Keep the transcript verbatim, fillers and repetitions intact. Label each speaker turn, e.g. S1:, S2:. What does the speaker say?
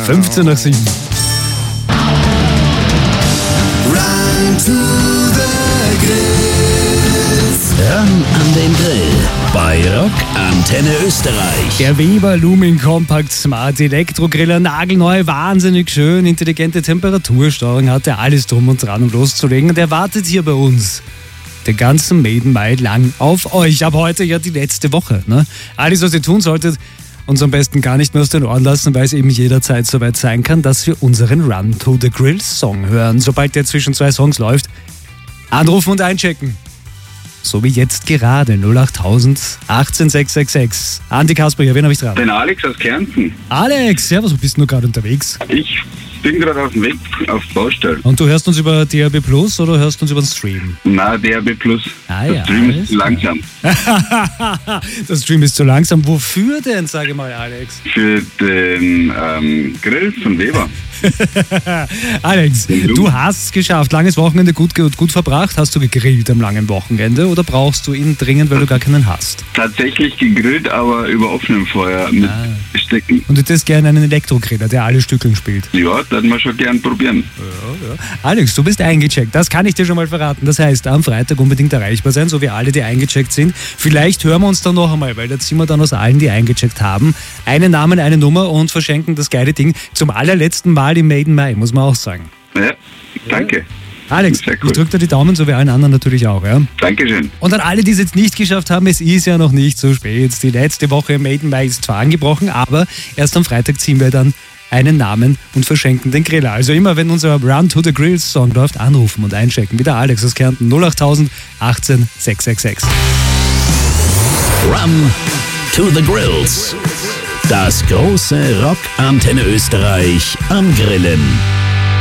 S1: fünfzehn nach sieben.
S2: Run to the Grills.
S3: Ran an den Grill bei Rock Antenne Österreich.
S1: Der Weber Lumin Compact Smart Elektrogriller, nagelneu, wahnsinnig schön, intelligente Temperatursteuerung, hat er alles drum und dran, um loszulegen. Und er wartet hier bei uns den ganzen Maiden Mai lang auf euch. Ab heute ja die letzte Woche. Ne? Alles, was ihr tun solltet, uns am besten gar nicht mehr aus den Ohren lassen, weil es eben jederzeit soweit sein kann, dass wir unseren Run to the Grill Song hören. Sobald der zwischen zwei Songs läuft, anrufen und einchecken. So wie jetzt gerade. null acht tausend achtzehn sechs sechs sechs. Andi Kasper, wen habe ich dran?
S4: Den Alex aus Kärnten.
S1: Alex, servus, wo bist du gerade unterwegs?
S4: Ich bin gerade auf dem Weg auf Baustelle.
S1: Und du hörst uns über D A B Plus oder hörst uns über den Stream?
S4: Na, D A B Plus.
S1: Ah,
S4: Der
S1: ja,
S4: Stream
S1: alles
S4: ist zu langsam.
S1: Der Stream ist zu langsam. Wofür denn, sage mal, Alex?
S4: Für den ähm, Grill von Weber.
S1: Alex, du hast es geschafft. Langes Wochenende gut, gut, gut verbracht. Hast du gegrillt am langen Wochenende oder brauchst du ihn dringend, weil du gar keinen hast?
S4: Tatsächlich gegrillt, aber über offenem Feuer mit
S1: Ah.
S4: Stecken.
S1: Und du hättest gerne einen Elektrogriller, der alle Stückeln spielt.
S4: Ja, das wir schon gern probieren.
S1: Ja, ja. Alex, du bist eingecheckt. Das kann ich dir schon mal verraten. Das heißt, am Freitag unbedingt erreichbar sein, so wie alle, die eingecheckt sind. Vielleicht hören wir uns dann noch einmal, weil da ziehen wir dann aus allen, die eingecheckt haben, einen Namen, eine Nummer und verschenken das geile Ding zum allerletzten Mal im Maiden Mai, muss man auch sagen.
S4: Ja, danke.
S1: Alex,
S4: Sehr cool.
S1: ich drücke dir die Daumen, so wie allen anderen natürlich auch. Ja?
S4: Dankeschön.
S1: Und an alle, die es jetzt nicht geschafft haben, es ist ja noch nicht so spät. Die letzte Woche im Maiden Mai ist zwar angebrochen, aber erst am Freitag ziehen wir dann einen Namen und verschenken den Griller. Also immer, wenn unser Run to the Grills Song läuft, anrufen und einchecken. Wieder Alex aus Kärnten, null acht tausend achtzehn sechs sechs sechs.
S3: Run to the Grills. Das große Rock Antenne Österreich am Grillen.